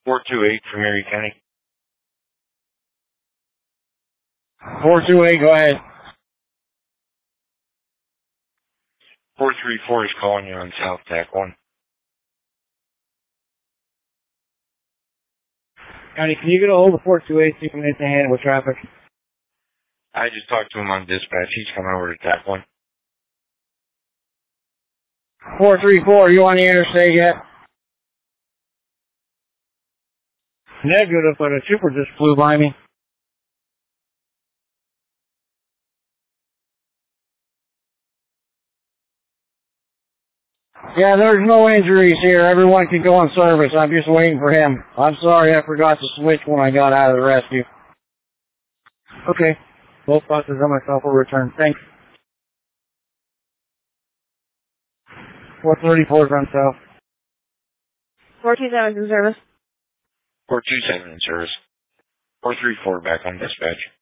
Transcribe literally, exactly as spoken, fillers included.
four two eight from Erie County. four two eight, go ahead. four three four is calling you on South Tack one. County, can you get a hold of four two eight so you can hit the hand with traffic? I just talked to him on dispatch. He's coming over to Tack one. four three four, you on the interstate yet? Negative, but a trooper just flew by me. Yeah, there's no injuries here. Everyone can go on service. I'm just waiting for him. I'm sorry I forgot to switch when I got out of the rescue. Okay. Both buses and myself will return. Thanks. four thirty-four is on south. four two seven is in service. four two seven in service. four three four back on dispatch.